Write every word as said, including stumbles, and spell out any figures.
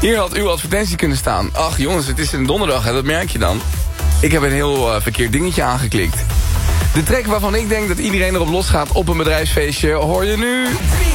Hier had uw advertentie kunnen staan. Ach jongens, het is een donderdag, hè, dat merk je dan. Ik heb een heel uh, verkeerd dingetje aangeklikt. De track waarvan ik denk dat iedereen erop losgaat op een bedrijfsfeestje hoor je nu.